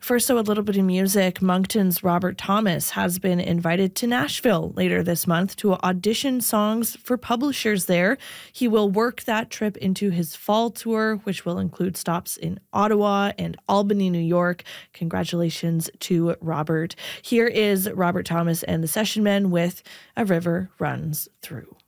First, a little bit of music. Moncton's Robert Thomas has been invited to Nashville later this month to audition songs for publishers there. He will work that trip into his fall tour, which will include stops in Ottawa and Albany, New York. Congratulations to Robert. Here is Robert Thomas and the Session Men with A River Runs Through.